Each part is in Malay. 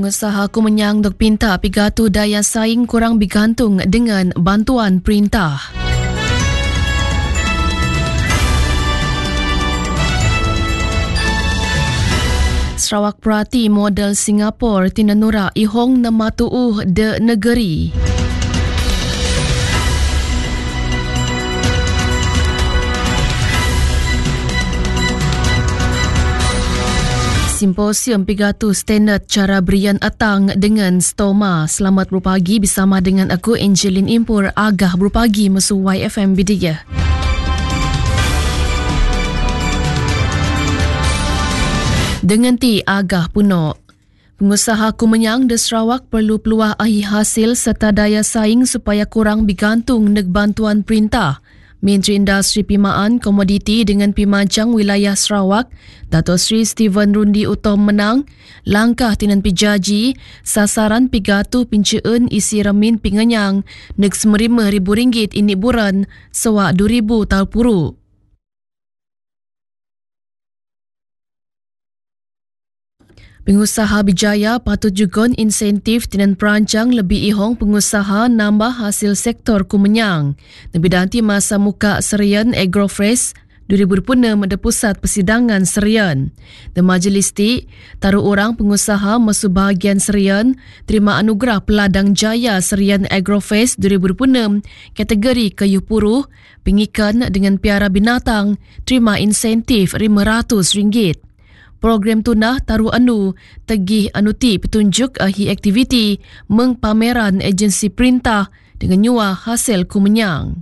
Pengusaha Kumenyang dok pinta pigatu daya saing kurang bergantung dengan bantuan perintah. Sarawak Perhati model Singapura tinanura ihong namatuuh de negeri. Simposium pigatu standard cara berian atang dengan stoma. Selamat berpagi bersama dengan aku Angelin Impur. Agah berpagi mesu YFM Bidiyah. Dengan ti agah puno. Pengusaha Kumenyang de Sarawak perlu peluah ahi hasil serta daya saing supaya kurang bergantung neg bantuan perintah. Menteri Industri Pimaan Komoditi dengan Pimajang Wilayah Sarawak, Dato' Sri Steven Rundi Utom menang, langkah tinan pijaji, sasaran pigatu pinceen isi remin pingenyang, neg RM5,000 ini buran, sewa 2,000 tahun puru. Pengusaha bijaya patut jugon insentif tinan perancang lebih ihong pengusaha nambah hasil sektor Kumenyang. Lebih danti masa muka Serian Agrofresh 2026 ada pusat persidangan Serian. The majlis ti taruh orang pengusaha masuk bahagian Serian terima anugerah Peladang Jaya Serian Agrofresh 2026 kategori kayu puruh, pengikan dengan piara binatang terima insentif RM500. Program tunah taruh anu tegih anuti petunjuk ahi aktiviti mengpameran agensi perintah dengan nyua hasil Kumenyang.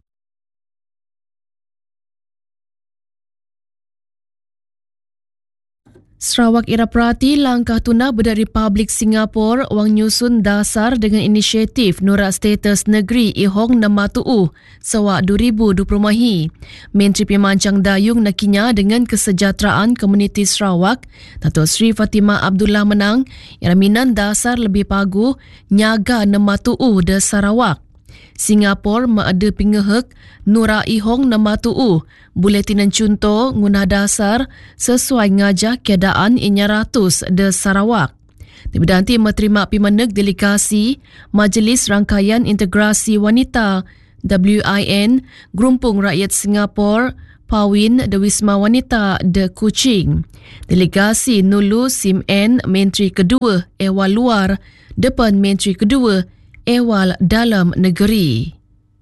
Sarawak Era Perhati langkah tunah berdari Republik Singapura wang nyusun dasar dengan inisiatif nurak status negeri ihong namatuuh sewa 2020 mahi. Menteri Pemacang Dayung nakinya dengan kesejahteraan komuniti Sarawak, Dato' Sri Fatimah Abdullah menang, iraminan dasar lebih pagu nyaga namatuuh de Sarawak. Singapura maada pingehek nura ihong namatuuh buletinan contoh ngunah dasar sesuai ngajah keadaan inya ratus de Sarawak. Dibedanti menerima pimanek delegasi Majlis Rangkaian Integrasi Wanita WIN Gerumpung Rakyat Singapura Pawin de Wisma Wanita de Kuching. Delegasi Nulu SIMN Menteri Kedua Ehwal Luar depan Menteri Kedua Ehwal Dalam Negeri.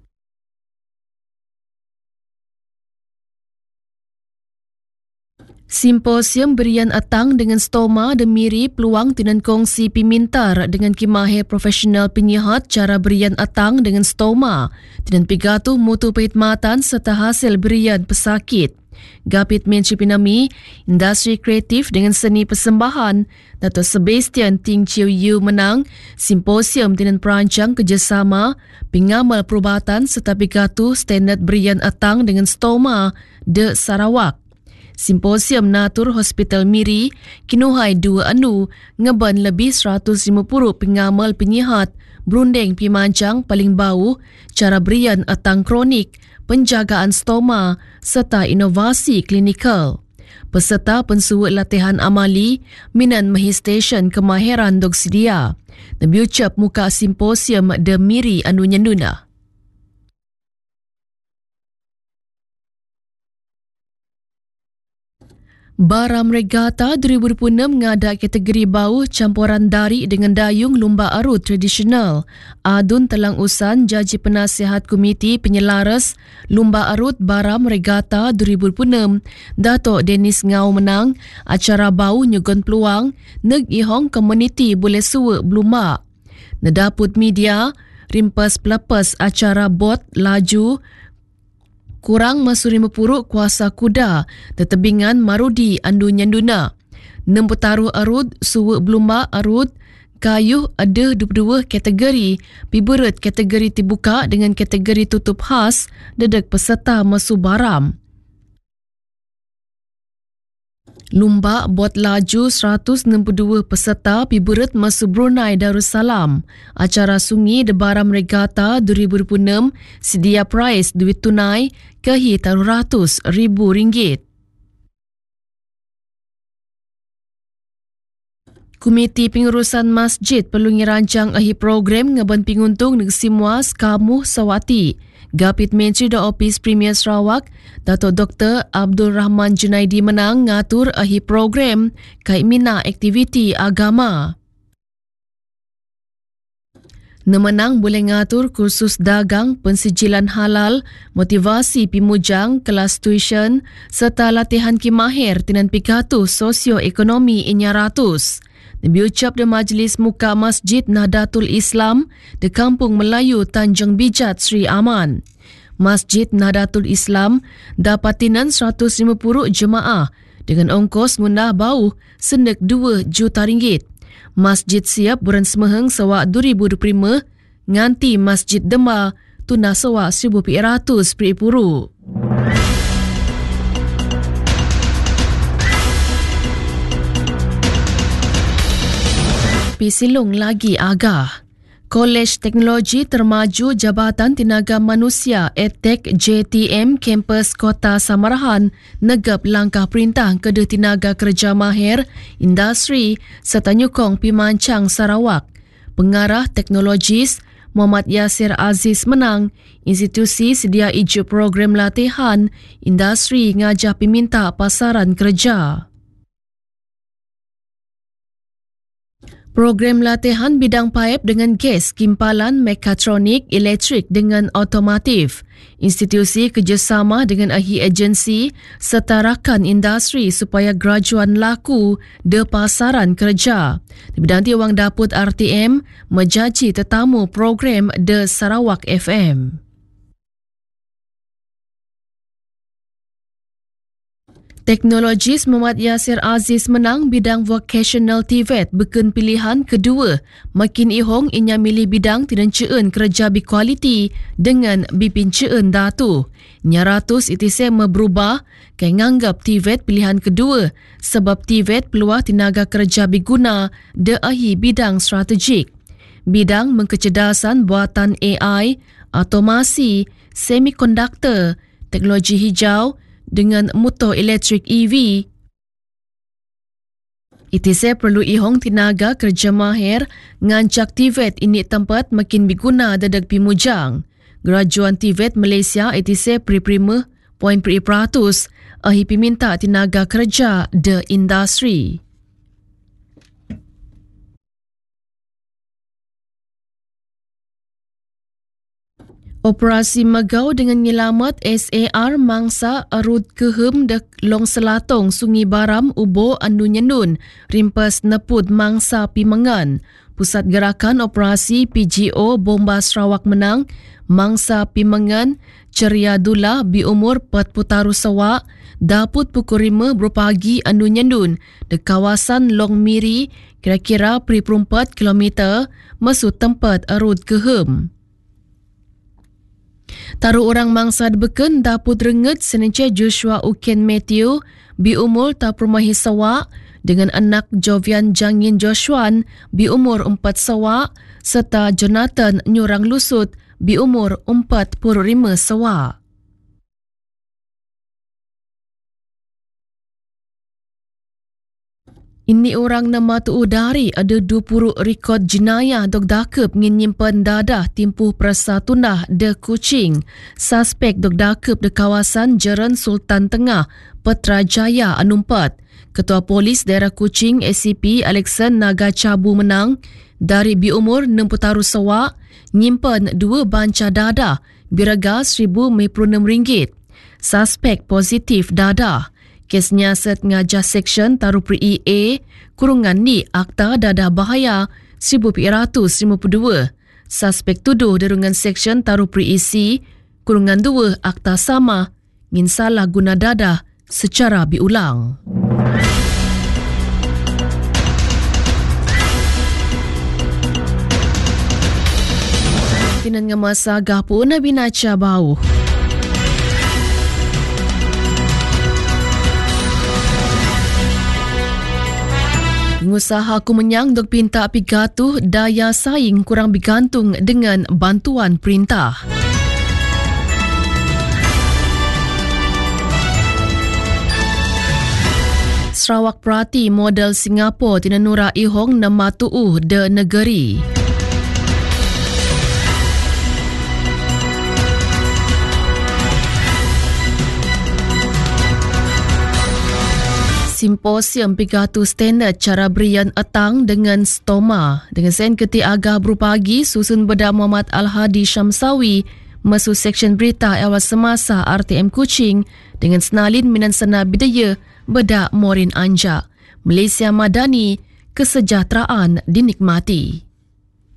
Simposium berian atang dengan stoma demiri peluang tinan kongsi pimintar dengan kimahe profesional penyihat cara berian atang dengan stoma tinan pigatu mutu perkhidmatan serta hasil berian pesakit. Gapit Menteri Pinami, Industri Kreatif dengan Seni Persembahan, Dato' Sebastian Ting Chiu Yu menang simposium tinan perancang kerjasama pengamal perubatan serta pigatu standard berian atang dengan stoma de Sarawak. Simposium Natur Hospital Miri kinuhai 2 anu ngeban lebih 150 pengamal penyihat berunding pimancang paling bau cara berian atang kronik, penjagaan stoma serta inovasi klinikal. Peserta pensuut latihan amali minan mahi stesen kemahiran dok sedia. Nabi ucap muka simposium de Miri anu nyenduna. Baram Regata 2026 mengadak kategori bau campuran dari dengan dayung lumba arut tradisional. Adun Telang Usan Jaji Penasihat Komiti Penyelaras Lumba Arut Baram Regata 2026 Dato' Dennis Ngau menang acara bau nyugon peluang neg ihong komuniti boleh suwe beluma. Nedaput media rimpas pelepas acara bot laju kurang masuri mepuruk kuasa kuda tetebingan Marudi Andu Nyanduna. 6 petaruh arut suwe beluma arut kayuh ada 22 kategori piberet kategori terbuka dengan kategori tutup khas dedek peserta masu baram. Lumba bot laju 162 peserta piberet masu Brunei Darussalam. Acara sungi de Baram Regata 2026 sedia prize duit tunai kehi RM100,000. Komiti Pengurusan Masjid perlu ngirancang ahi program ngaban penguntung neg semua sekamuh sawati. Gapit Menteri da Opis Premier Sarawak, Dato' Dr. Abdul Rahman Junaidi menang ngatur ahi program kai mina aktiviti agama. Nemenang boleh ngatur kursus dagang pensijilan halal, motivasi pimujang, kelas tuition serta latihan kimahir tinan pikatu sosioekonomi inya ratus. Diucap di Majlis Muka Masjid Nahdlatul Islam di Kampung Melayu Tanjung Bijat Sri Aman. Masjid Nahdlatul Islam dapat tinan 150 jemaah dengan ongkos ngundah bau sendak 2 juta ringgit. Masjid siap bulan semeheng sewak 2025 nganti Masjid Demba tunah sewak 1,700 peripuru. Pisilung lagi agah. Kolej Teknologi Termaju Jabatan Tenaga Manusia EdTech JTM Kampus Kota Samarahan negap langkah perintah kedua tenaga kerja mahir, industri serta nyukong pimancang Sarawak. Pengarah teknologis Muhammad Yasir Aziz menang, institusi sedia iju program latihan industri ngajah peminta pasaran kerja. Program latihan bidang paip dengan gas, kimpalan, mekatronik, elektrik dengan otomotif. Institusi kerjasama dengan ahli agensi serta rakan industri supaya graduan laku de pasaran kerja. Di bidang tiwang daput RTM, menjaji tetamu program de Sarawak FM. Teknologis Muhammad Yasir Aziz menang bidang vocational TVET beken pilihan kedua. Makin ihong inya milih bidang tidanceen kerja berkualiti dengan bipinceen datu. Nyaratus itise berubah kai nganggap TVET pilihan kedua sebab TVET peluang tenaga kerja berguna de ahi bidang strategik. Bidang mengkecerdasan buatan AI, automasi, semikonduktor, teknologi hijau dengan motor elektrik EV. Itise perlu ihong tenaga kerja mahir ngancak TVET ini tempat makin berguna dadak pimujang. Graduan TVET Malaysia itise prima poin peratus ahi piminta tenaga kerja de industri. Operasi Megau dengan nyelamat SAR mangsa arud kehem dek Long Selatong Sungai Baram Ubo Andu Nyenun rimpas neput mangsa pimengan. Pusat Gerakan Operasi PGO Bomba Sarawak menang mangsa pimengan Ceria Dula bi umur 40 taru sawak daput pukul 5 berpagi Andu Nyenun de kawasan Long Miri kira-kira 4 km masuk tempat arud kehem. Taru orang mangsa beken daput renget seninca Joshua Uken Matthew bi umur tak permahi sawak dengan anak Jovian Jangin Joshuan bi umur 4 sawak serta Jonathan Nyurang Lusut bi umur 45 sawak. Ini orang nama tu udari ada 20 rekod jenayah dok dakep nyimpan dadah timpuh perasa tunah de Kuching. Suspek dok dakep de kawasan Jeren Sultan Tengah, Putrajaya Anumpat. Ketua Polis Daerah Kuching SCP Alexan Naga Cabu menang dari bi umur 60 taru sawak nyimpan 2 banca dadah biraga RM1,056. Suspek positif dadah. Kesnya set ngajah Seksyen Taru Pri A kurungan ni Akta Dadah Bahaya 1952. Suspek tuduh derungan Seksyen Taru Pri C kurungan 2 Akta sama ngin salah guna dadah secara biulang. Tinan ngamasa gapo na binaca bau. Pengusaha Kumenyang dok pinta pigatuh daya saing kurang bergantung dengan bantuan perintah. Sarawak Perati model Singapura Tina Nura Ihong nama tu'uh de negeri. Simposium Pigatu Standard Cara Berian Atang dengan Stoma dengan Sen Keti Agah Berupagi susun Beda Muhammad Al-Hadi Syamsawi mesu Seksyen Berita Awal Semasa RTM Kuching dengan Senalin Minan Sena Bidaya Beda Morin Anja. Malaysia Madani, kesejahteraan dinikmati.